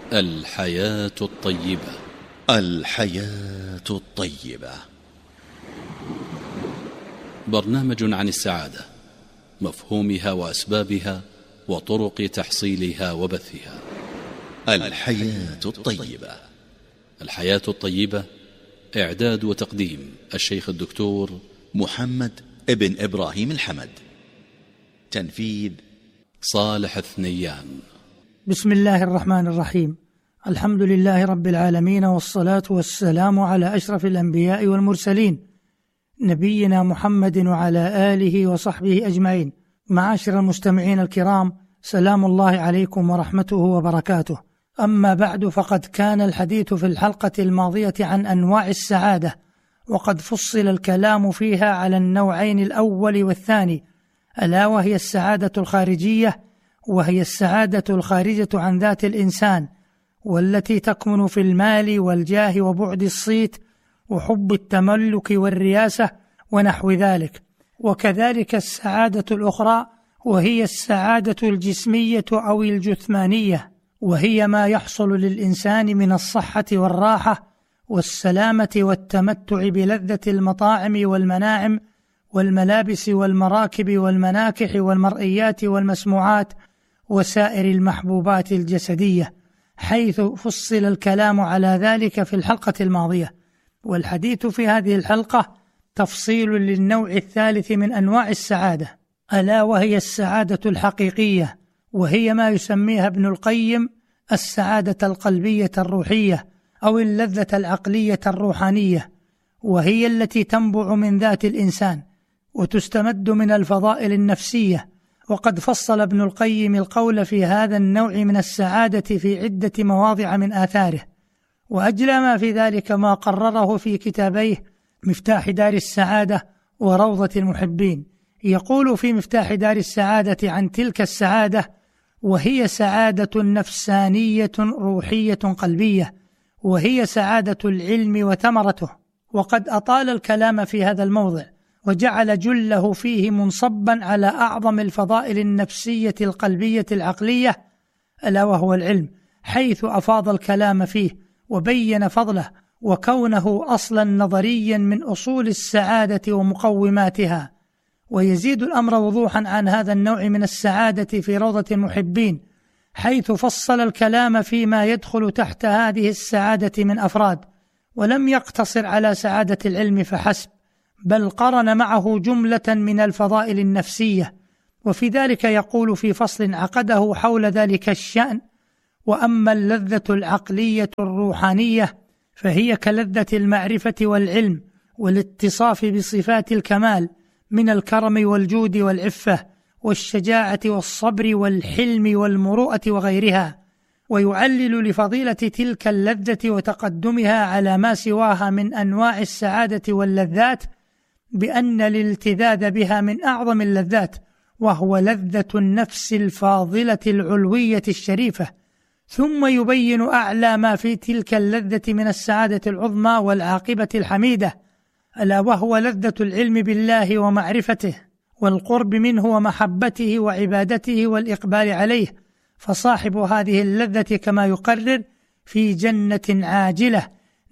الحياة الطيبة. الحياة الطيبة، برنامج عن السعادة، مفهومها وأسبابها وطرق تحصيلها وبثها. الحياة الطيبة. الحياة الطيبة، إعداد وتقديم الشيخ الدكتور محمد ابن إبراهيم الحمد، تنفيذ صالح الثنيان. بسم الله الرحمن الرحيم. الحمد لله رب العالمين، والصلاة والسلام على أشرف الأنبياء والمرسلين، نبينا محمد وعلى آله وصحبه أجمعين. معاشر المستمعين الكرام، سلام الله عليكم ورحمته وبركاته. أما بعد، فقد كان الحديث في الحلقة الماضية عن أنواع السعادة، وقد فصل الكلام فيها على النوعين الأول والثاني، ألا وهي السعادة الخارجية، وهي السعادة الخارجة عن ذات الإنسان، والتي تكمن في المال والجاه وبعد الصيت وحب التملك والرياسة ونحو ذلك. وكذلك السعادة الأخرى، وهي السعادة الجسمية أو الجثمانية، وهي ما يحصل للإنسان من الصحة والراحة والسلامة والتمتع بلذة المطاعم والمناعم والملابس والمراكب والمناكح والمرئيات والمسموعات وسائر المحبوبات الجسدية، حيث فصل الكلام على ذلك في الحلقة الماضية. والحديث في هذه الحلقة تفصيل للنوع الثالث من أنواع السعادة، ألا وهي السعادة الحقيقية، وهي ما يسميها ابن القيم السعادة القلبية الروحية أو اللذة العقلية الروحانية، وهي التي تنبع من ذات الإنسان وتستمد من الفضائل النفسية. وقد فصل ابن القيم القول في هذا النوع من السعادة في عدة مواضع من آثاره، وأجلى ما في ذلك ما قرره في كتابيه مفتاح دار السعادة وروضة المحبين. يقول في مفتاح دار السعادة عن تلك السعادة: وهي سعادة نفسانية روحية قلبية، وهي سعادة العلم وثمرته. وقد أطال الكلام في هذا الموضع، وجعل جله فيه منصبا على أعظم الفضائل النفسية القلبية العقلية، ألا وهو العلم، حيث أفاض الكلام فيه وبين فضله وكونه أصلا نظريا من أصول السعادة ومقوماتها. ويزيد الأمر وضوحا عن هذا النوع من السعادة في روضة المحبين، حيث فصل الكلام فيما يدخل تحت هذه السعادة من أفراد، ولم يقتصر على سعادة العلم فحسب، بل قرن معه جملة من الفضائل النفسية. وفي ذلك يقول في فصل عقده حول ذلك الشأن: وأما اللذة العقلية الروحانية فهي كلذة المعرفة والعلم والاتصاف بصفات الكمال من الكرم والجود والعفة والشجاعة والصبر والحلم والمروءة وغيرها. ويعلل لفضيلة تلك اللذة وتقدمها على ما سواها من أنواع السعادة واللذات بأن الالتذاذ بها من أعظم اللذات، وهو لذة النفس الفاضلة العلوية الشريفة. ثم يبين أعلى ما في تلك اللذة من السعادة العظمى والعاقبة الحميدة، ألا وهو لذة العلم بالله ومعرفته والقرب منه ومحبته وعبادته والإقبال عليه. فصاحب هذه اللذة كما يقرر في جنة عاجلة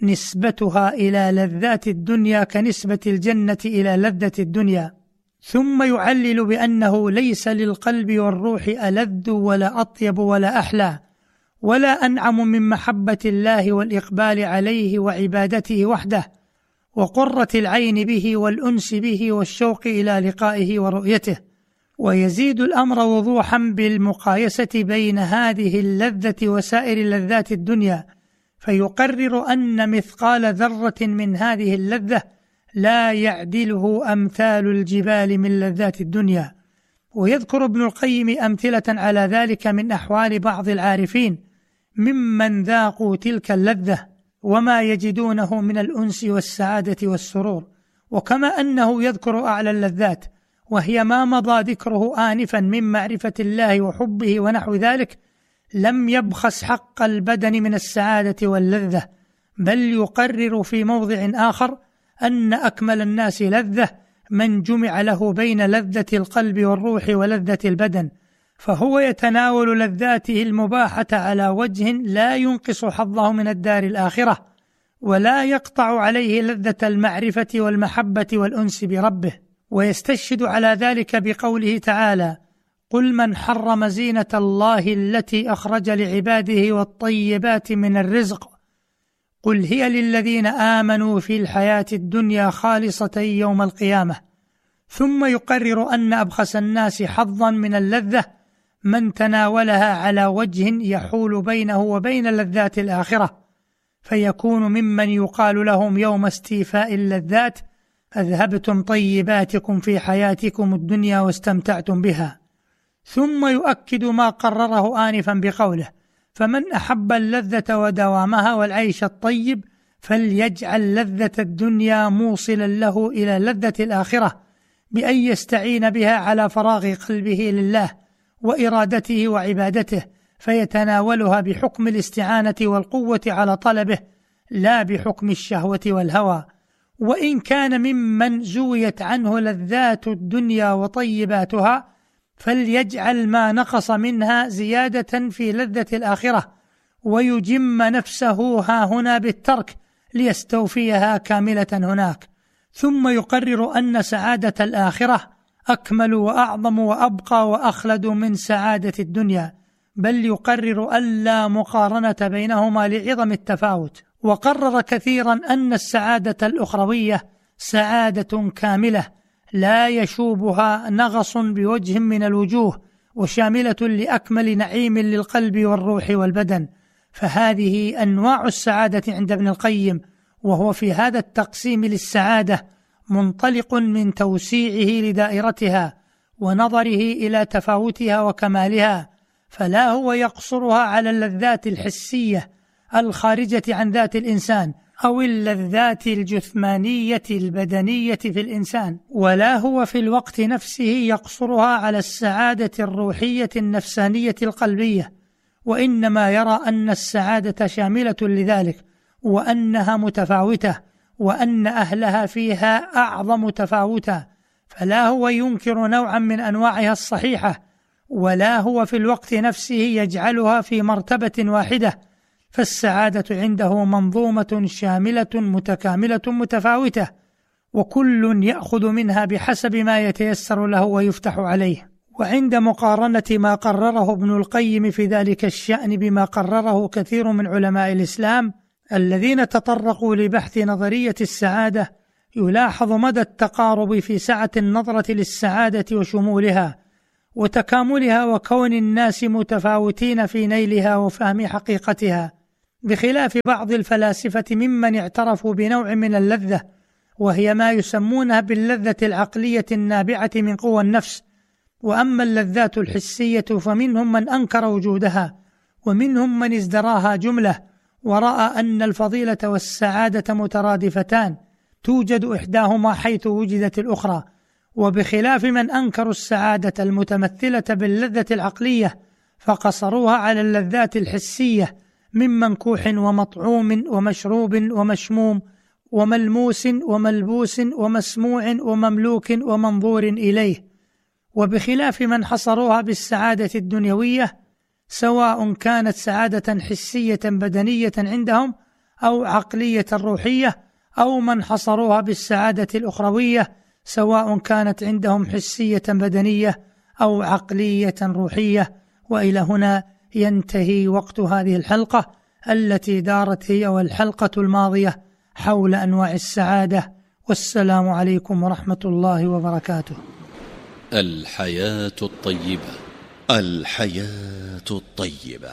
نسبتها إلى لذات الدنيا كنسبة الجنة إلى لذة الدنيا. ثم يعلل بأنه ليس للقلب والروح ألذ ولا أطيب ولا أحلى ولا أنعم من محبة الله والإقبال عليه وعبادته وحده، وقرة العين به والأنس به والشوق إلى لقائه ورؤيته. ويزيد الأمر وضوحا بالمقايسة بين هذه اللذة وسائر لذات الدنيا، فيقرر أن مثقال ذرة من هذه اللذة لا يعدله أمثال الجبال من لذات الدنيا. ويذكر ابن القيم أمثلة على ذلك من أحوال بعض العارفين ممن ذاقوا تلك اللذة وما يجدونه من الأنس والسعادة والسرور. وكما أنه يذكر أعلى اللذات وهي ما مضى ذكره آنفا من معرفة الله وحبه ونحو ذلك، لم يبخس حق البدن من السعادة واللذة، بل يقرر في موضع آخر أن أكمل الناس لذة من جمع له بين لذة القلب والروح ولذة البدن، فهو يتناول لذاته المباحة على وجه لا ينقص حظه من الدار الآخرة، ولا يقطع عليه لذة المعرفة والمحبة والأنس بربه. ويستشهد على ذلك بقوله تعالى: قل من حرم زينة الله التي أخرج لعباده والطيبات من الرزق قل هي للذين آمنوا في الحياة الدنيا خالصة يوم القيامة. ثم يقرر أن أبخس الناس حظا من اللذة من تناولها على وجه يحول بينه وبين لذات الآخرة، فيكون ممن يقال لهم يوم استيفاء اللذات: أذهبتم طيباتكم في حياتكم الدنيا واستمتعتم بها. ثم يؤكد ما قرره آنفا بقوله: فمن أحب اللذة ودوامها والعيش الطيب فليجعل لذة الدنيا موصلا له إلى لذة الآخرة بأن يستعين بها على فراغ قلبه لله وإرادته وعبادته، فيتناولها بحكم الاستعانة والقوة على طلبه لا بحكم الشهوة والهوى. وإن كان ممن زويت عنه لذات الدنيا وطيباتها فليجعل ما نقص منها زيادة في لذة الآخرة ويجم نفسه هاهنا بالترك ليستوفيها كاملة هناك. ثم يقرر أن سعادة الآخرة أكمل وأعظم وأبقى وأخلد من سعادة الدنيا، بل يقرر ألا مقارنة بينهما لعظم التفاوت. وقرر كثيرا أن السعادة الأخروية سعادة كاملة لا يشوبها نغص بوجه من الوجوه، وشاملة لأكمل نعيم للقلب والروح والبدن. فهذه أنواع السعادة عند ابن القيم، وهو في هذا التقسيم للسعادة منطلق من توسيعه لدائرتها ونظره إلى تفاوتها وكمالها، فلا هو يقصرها على اللذات الحسية الخارجة عن ذات الإنسان أو اللذات الجثمانية البدنية في الإنسان، ولا هو في الوقت نفسه يقصرها على السعادة الروحية النفسانية القلبية، وإنما يرى أن السعادة شاملة لذلك، وأنها متفاوتة، وأن أهلها فيها أعظم تفاوتا، فلا هو ينكر نوعا من أنواعها الصحيحة، ولا هو في الوقت نفسه يجعلها في مرتبة واحدة. فالسعادة عنده منظومة شاملة متكاملة متفاوتة، وكل يأخذ منها بحسب ما يتيسر له ويفتح عليه. وعند مقارنة ما قرره ابن القيم في ذلك الشأن بما قرره كثير من علماء الإسلام الذين تطرقوا لبحث نظرية السعادة، يلاحظ مدى التقارب في سعة النظرة للسعادة وشمولها وتكاملها، وكون الناس متفاوتين في نيلها وفهم حقيقتها، بخلاف بعض الفلاسفة ممن اعترفوا بنوع من اللذة، وهي ما يسمونها باللذة العقلية النابعة من قوى النفس. وأما اللذات الحسية فمنهم من أنكر وجودها، ومنهم من ازدراها جملة، ورأى أن الفضيلة والسعادة مترادفتان توجد إحداهما حيث وجدت الأخرى. وبخلاف من أنكروا السعادة المتمثلة باللذة العقلية فقصروها على اللذات الحسية من منكوح ومطعوم ومشروب ومشموم وملموس وملبوس ومسموع ومملوك ومنظور إليه. وبخلاف من حصروها بالسعادة الدنيوية، سواء كانت سعادة حسية بدنية عندهم أو عقلية روحية، أو من حصروها بالسعادة الأخروية، سواء كانت عندهم حسية بدنية أو عقلية روحية. وإلى هنا ينتهي وقت هذه الحلقة التي دارت هي والحلقة الماضية حول أنواع السعادة. والسلام عليكم ورحمة الله وبركاته. الحياة الطيبة. الحياة الطيبة،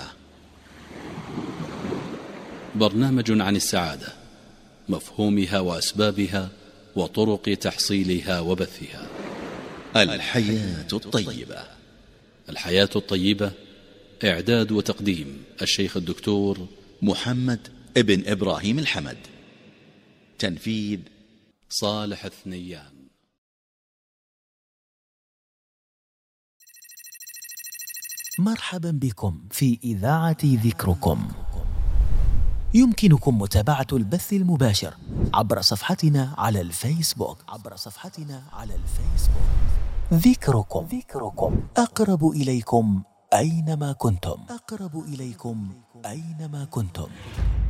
برنامج عن السعادة، مفهومها وأسبابها وطرق تحصيلها وبثها. الحياة الطيبة. الحياة الطيبة، إعداد وتقديم الشيخ الدكتور محمد ابن إبراهيم الحمد. تنفيذ صالح الثنيان. مرحبا بكم في إذاعة ذكركم. يمكنكم متابعة البث المباشر عبر صفحتنا على الفيسبوك ذكركم أقرب إليكم أينما كنتم.